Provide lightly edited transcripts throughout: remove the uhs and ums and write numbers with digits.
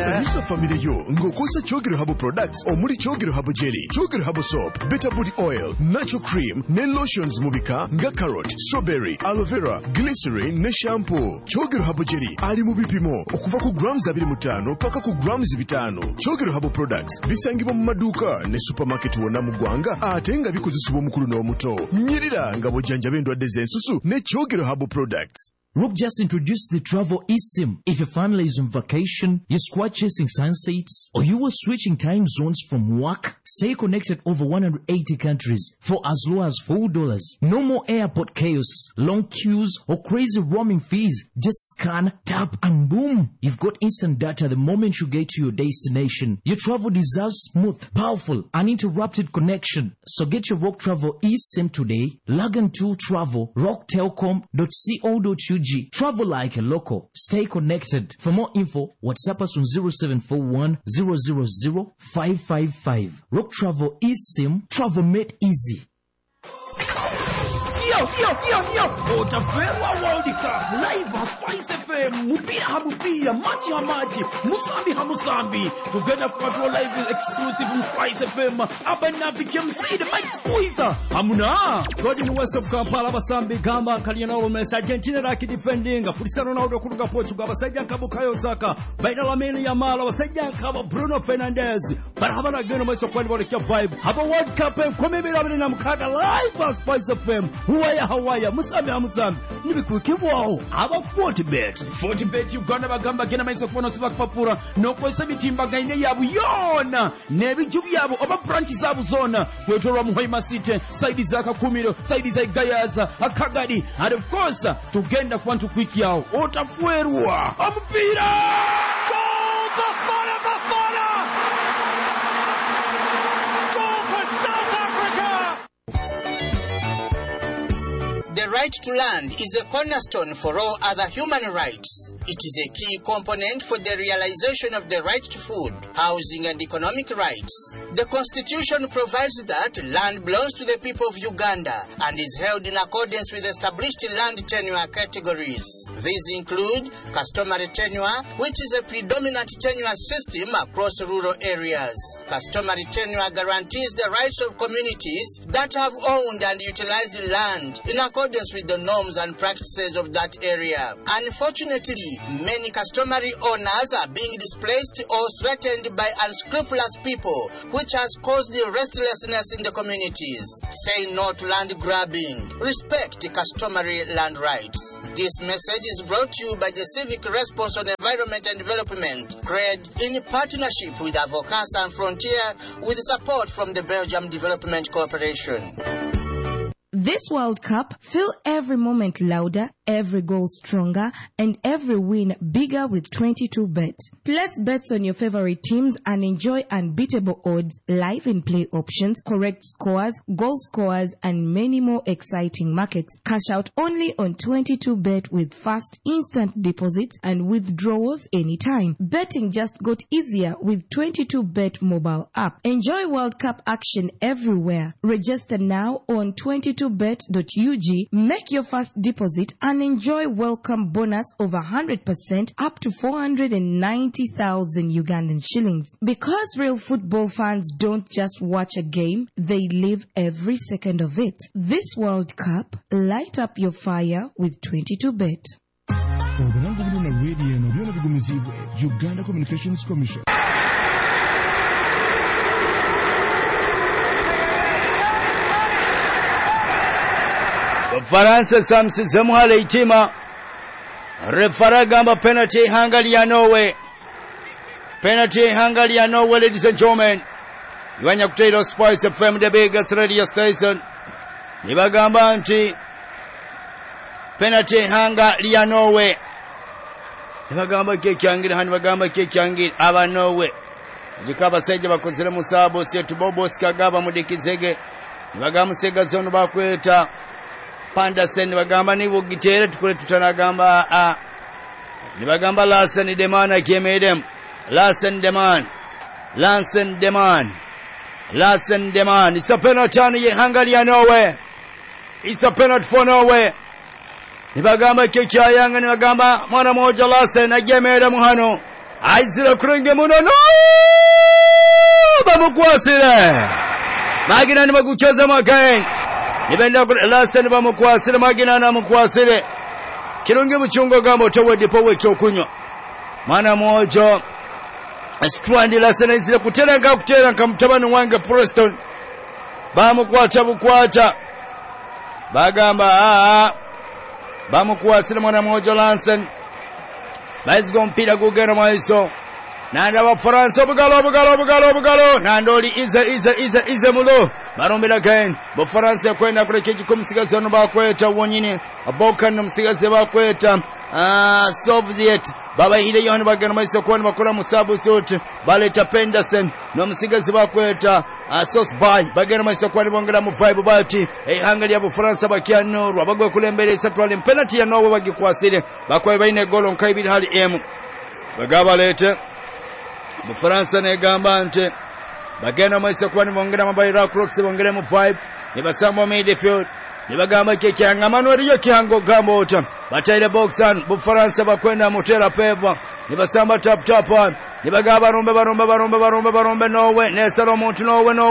Sanyusa family yo ngokosa Chogero Habo products omuli Chogero Habo jelly, Chogero Habo soap, Better Body oil, Natural cream, ne lotions mubika nga carrot, strawberry, aloe vera, glycerin ne shampoo. Chogero Habo jelly ali mu bipimo okuva ku grams 25 paka ku grams 5. Chogero Habo products bisangibwa mu maduuka ne supermarket wonna mu ggwanga ate nga bikozesebwa omukulu n'omuto. Nyirira nga bojjanjaba endwadde z'ensusu ne Chogero Habo products. Rook just introduced the travel eSIM. If your family is on vacation, you're squad chasing sunsets, or you were switching time zones from work, stay connected over 180 countries for as low as $4. No more airport chaos, long queues, or crazy roaming fees. Just scan, tap, and boom! You've got instant data the moment you get to your destination. Your travel deserves smooth, powerful, uninterrupted connection. So get your Rock Travel eSIM today. Log on to travel, rocktelcom.co.uk. Travel like a local. Stay connected. For more info, WhatsApp us on 0741 000 555. Rock Travel eSIM. Travel made easy. Yo, Otaferwa World Cup live at Spice FM. Mupira hamupira, machi hamachi, musambi hamusambi. Together for live exclusive from Spice FM. Abana became say the Mike Squeezer. Hamuna. Godi ni West of Kampala basambi gamba Kaliano Messi Argentina raki defending. Cristiano Ronaldo kuruka Portugal basajja Kabukayo Saka. Baina Lamine Yamal basajja Kaba Bruno Fernandes. Barabara geno mweso kwani bolekya vibe. Haba World Cup komebera bine namukaga live at Spice FM. Hawaii musambi nibikukibwaho aba 40bet Uganda bagamba gena maiso kubono sibakupapura nokozesa bitimba gaine yabu yona nebiju byabo oba branches zabo zona kwetolwa mu Hoima City side za Kakumiro side za Gayaza Akagadi and of course tugenda kwantu quick yao Otaferwa omupira The right to land is a cornerstone for all other human rights. It is a key component for the realization of the right to food, housing, and economic rights. The Constitution provides that land belongs to the people of Uganda and is held in accordance with established land tenure categories. These include customary tenure, which is a predominant tenure system across rural areas. Customary tenure guarantees the rights of communities that have owned and utilized land in accordance with the norms and practices of that area. Unfortunately, many customary owners are being displaced or threatened by unscrupulous people, which has caused the restlessness in the communities. Say no to land grabbing. Respect customary land rights. This message is brought to you by the Civic Response on Environment and Development, CRED, in partnership with Avocat Sans Frontier, with support from the Belgium Development Corporation. This World Cup, feel every moment louder, every goal stronger, and every win bigger with 22bet. Place bets on your favorite teams and enjoy unbeatable odds, live and play options, correct scores, goal scorers, and many more exciting markets. Cash out only on 22bet with fast instant deposits and withdrawals anytime. Betting just got easier with 22bet mobile app. Enjoy World Cup action everywhere. Register now on 22bet.ug, make your first deposit and enjoy welcome bonus over 100% up to 490,000 Ugandan shillings. Because real football fans don't just watch a game, they live every second of it. This World Cup, light up your fire with 22bet. Uganda Communications Commission. Faransa Samson Zemuhale Itima refara gamba penalty Hungary ya Norway. Penalty Hungary ya Norway, ladies and gentlemen. Iwanya kutailo Spice FM, the biggest radio station. Nibagamba nti penalty Hungary ya Norway. Nibagamba kekyangira hani bagamba kekyangira aba Norway. Jikaba seje bakozere musabo setu bobo sikagaba mudikizege. Nibagamba sega zono bakweta Panderson bagamba ni bugitere tukole tutanagamba nibagamba Larsen Deman akemedem Larsen Deman it's a penalty on Hungary and Norway. It's a penalty for Norway. Nibagamba kekya yanga nibagamba mwana moja Larsen akemedem hano aizira kurenge munono bamukwasire magina ni baguchoza mwakae nibenda lasa ni bamukwasire magina na mukwasire kirungi buchungo gambo towedipo wecho kunywa mwana mojo Strandi lasa na izira kuterenga mutabani wange Preston bamukwata bukwata bagamba bamukwasire mwana mojo Lansen baizgo mpira gugera maiso nanda wa France bugalo nandoli ize mulo barombera gain bo France kwenda kurekeje kumsigaze no bakweta wonyine abokan no msigaze bakweta Soviet baba ile yone bagana maiso kwani bakora musabu sote baleta Penderson no msigaze bakweta Sosbay bagana maiso kwani bongera mu 5 bati hangali abo France bakiano abagwe kulembere satwale penalty ya Norway bagikwasire bakwaye baine golo nkaibiri hali M bagaba lete mu France ne gamba nte bagana maiso kwani bongera mabayira cross bongera mu 5 ne basamba midfield nibagamba kyanga manori yo kyango gambo ota bataire boxan bu France bakwenda mutera pepa nibasamba tap nibagaba barombe Norway nesaro muntu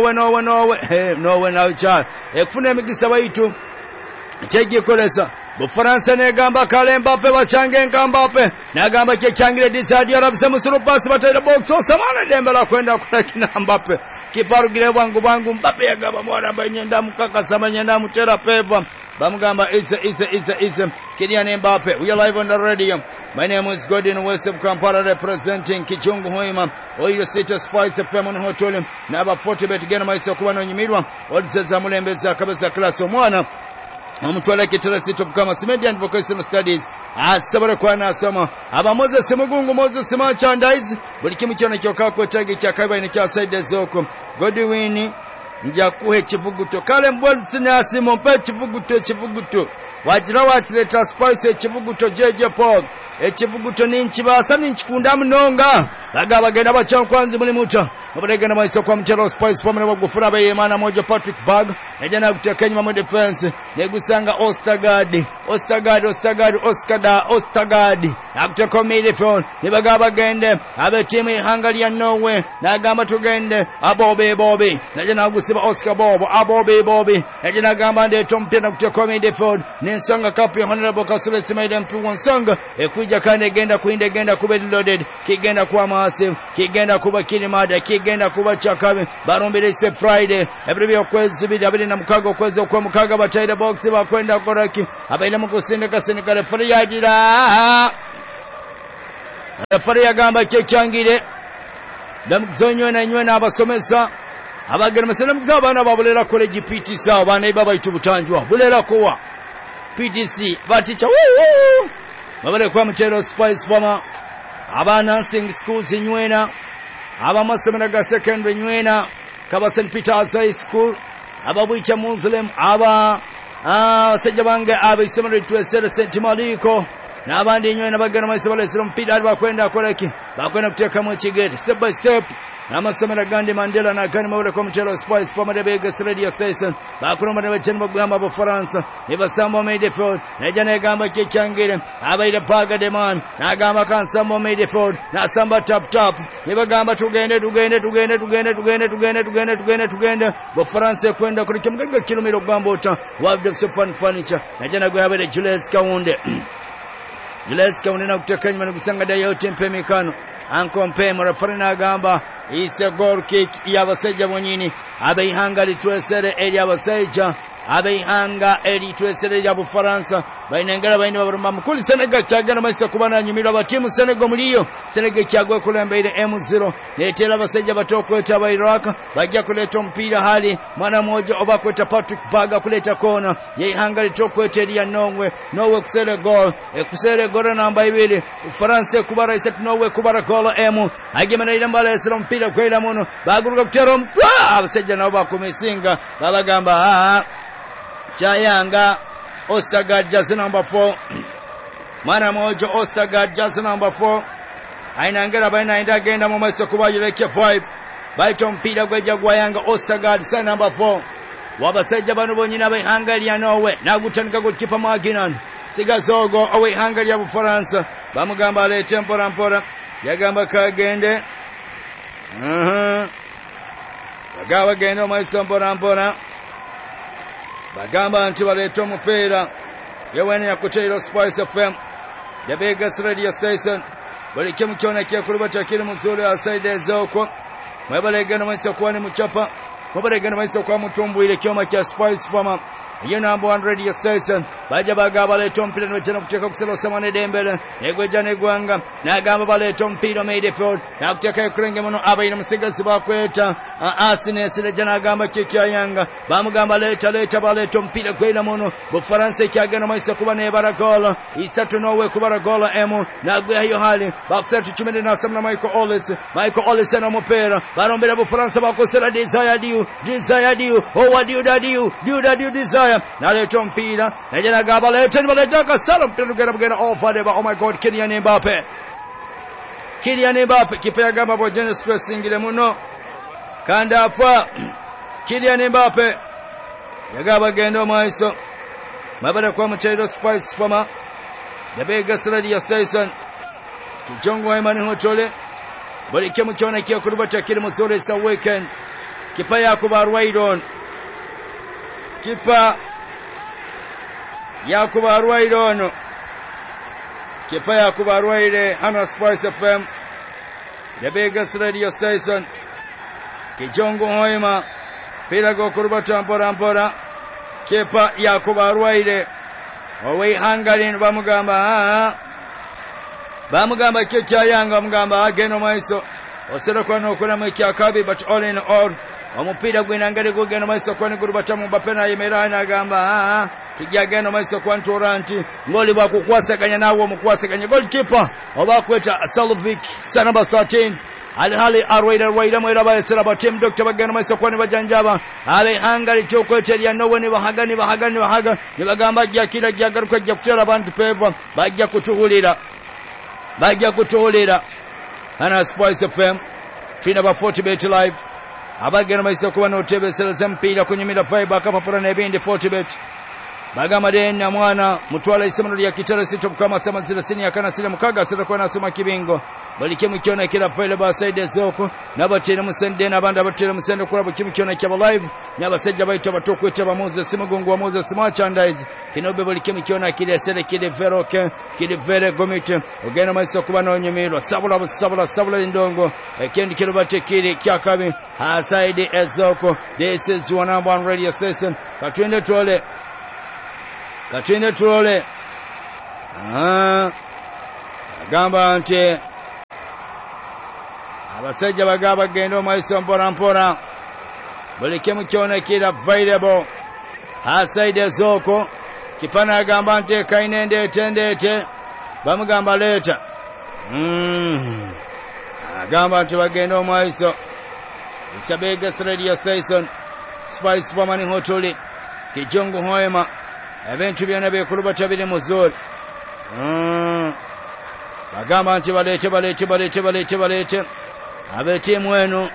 Norway na cha ekufuna emigisa baitu Chegi kolesa bu France ne gamba kale Mbappe bachange Mbappe nagamba kyangire disadi arabse musuru pass bataire box osamana dembela kwenda kutakina Mbappe kiparugire bangu Mbappe yagaba mwana banyenda mukaka samanyenda mutera pepa bamugamba it's Kylian Mbappe. We are live on the radio. My name is Gordon West of Kampala representing Kichungu Hoima Oyo City Spice FM on Hotel naba 40 bet gena maisa kubano nyimirwa odza mulembeza kabeza class omwana omutwala kitarasi tokama Median Vocational Studies asabara kwana asoma abamoze simugungu moze simachandaiz buli kimu cyona cyoka kwetage cyakabaye cya side zoko Godwin nja kuhe kivuguto kale mbwalisi nasi mompe kivuguto wajira watileta Spice kivuguto jeje Paul ekivuguto ninchibasa ninchikunda mnonga bagenda bachankwanzi muri muta baregana maiso kwa mchero Spice family bagufura bayemana moja Patrick Bag najana kutekenya mu defense negusanga Ostergaard akuteko midfield nibagaba gende abe timu Hungary ya Norway nagamba tugende abobe najana gusiba Oscar Bobo abobe najana gamba ndeto mpira kuteko midfield ninsanga kapi honorable Kasule Simaiden Tuwansanga ekujja kane genda kuba loaded kigenda kwa massive kigenda kuba kirimada kigenda kuba chakabe barombere se Friday every okwezi bidabiri na mukago kwezi kwa mukaga bataire box bakwenda koraki abaile mugusindika sinikale fari yagira fari yagamba kyangire ndamuzonyo na nywe n'abasomesa abagera mesene muzabana babulera college PTC abana baba itubutanjwa bulera kowa PTC baticha babale kwa mchero Spice Farmer aba nursing schools nywena aba masomera ga secondary nywena kaba St Peter's High School aba bwicha Muslim aba sejabange aba isomero twesere St Maliko n'abandi nywena bagana masabale sirom Peter bakwenda akoreki bakwenda kuteka mu kigeri step by step namasomera gandi Mandela na kani mawule kwa mchelo Spice Farmer de Vegas radio station bakuroma ne bacheni bagamba bo France nibasamba midfield najana gamba kyangire abaire paga de man nagamba kansamba midfield nasamba tap nibagamba tugende bo France kwenda kuri kimgaga kilomita gwambota World of Fun Furniture najana gwabe Julius Kaunde na kutekanya na kusanga da yote mpemikano ankompe murafarina gamba ise goal kick yabasajja bonyini abeihanga litwesere eri abasajja abeihanga eri twesere ya Bufaransa bainengera baine baburuma mukuli Senegal cyagana maisa kubana nyumira batimu Senegal muliyo Senegal cyagwe kulembeire M0 netera abasajja batokweta ba Iraq bajja kuleta mpira hali mwana moja obakweta Patrick Baga kuleta kona yeihanga litokweta eri ya Norway kusere goal namba 2 Ufaransa kubara iset Norway kubara goal M agemana irambala esero mpira kwera muno baguruka kutero mtwa abasajja nabo bakumisinga babagamba Chayanga Ostergaard jersey number 4 mwana moja Ostergaard jersey number 4 ainangera baina indagenda mu maso kubayireke 5 baito mpira gweja gwayanga Ostergaard jersey number 4 wabasajja bano bonyina be Hungary ya Norway nagutanika goalkeeper Maginan sigazogo awe Hungary ya Bufaransa bamugamba ale tempora yagamba kagende bagamba bagende omaiso mpolampola bagamba nti baleeta omupiira yewene yakuteera Spice FM the biggest radio station buli kimu kyona kyekulubata kiri mu Zulu aside ez'okwo mwebalegenda omaiso kuba ne mucapa mwebalegenda omaiso kuba mutumbwire kyoma kya Spice FM ye number 1 radio station baja bagamba baleeta omupiira nebakina kuteeka kusera Osamane Dembele negweja negwanga nagamba baleeta omupiira midfield nakuteeka ekurenge muno abaine musigazi bakweta Asines leja nagamba Kikyayanga bamugamba leeta baleeta omupiira gwena muno Bufaransa ekyagenda omaiso kuba nebara goal isatu nowe kubara goal emu nagweyo hali bakusatu chumene na samna Michael Ollis n'omupiira barombera Bufaransa bakosera Desire Diu Diu Desire naleeta omupiira naye nagamba baleeta akasala omupiira gugenda ofadeba oh my god Kylian Mbappe kipa yagamba bwogende stressingire muno kandi afa Kylian Mbappe yagamba genda omaiso mabada kwa muchairo Spice Fama the biggest radio station Kijongo Imani Hotole buli kimu kyona kyekulubata kiri mu Zulu sa weekend kipa yakuba Rwaidon kipa yakuba Rwaide hano Spice FM the biggest radio station Kijongo Hoima pirago kurubata mpora kipa yakuba Rwaide owe Hungarian bamugamba Kikyayanga bamugamba agenda omaiso osera kwa nokora mu kyakabi but all in all omupiira gwinangale gugenda omaiso kwa nigurubata mu Mbappe na yemera nagamba tujagenda omaiso kwa ntora nti ngoli bakukwasaganya nawo omukwasaganya goalkeeper obakweta Salovic sanaba 13 hali Rwaida mwera bayesera ba team doctor bagenda omaiso kwa nibajanjaba ale Hungary kyokweterya nowe ni bahaga ni bagamba jakira jagaruka jakutera abantu peva bajja kutuulira hana Spice FM twina ba 40 bet live abagenda omaiso kuba n'otebesereza empiira kunyumira fiber akapapula n'ebindi 40 bet bagamba denna mwana mutwala isemano lya kitara sito kama sama zira sini yakana sile mukaga sira kwa nasoma kibingo bali kimu kyona kila file ba side zoko nabatire musende nabanda batire musende kula kimu kyona kya live nabasajja baito batokweta bamuze simugongo wa muze simachandize kinobe bali kimu kyona kile sele kile veroke kile vere gomite ogena maiso kuba no nyumiro sabula ndongo kendi kilo bate kile kyakabi ha side ezoko this is one number 1 radio station katwende tulole agamba nti abasajja bagamba bagenda omaiso mpola buli kimu kyona kira available aside ezoko kipana agamba nti kaine ndeete bamugamba leeta agamba nti bagenda omaiso Isabega radio station Spice Pamani Hotoli Kijongo Hoema ebintu byonna byekulubata biri mu Zulu bagamba nti baleete ab'ettiimu eno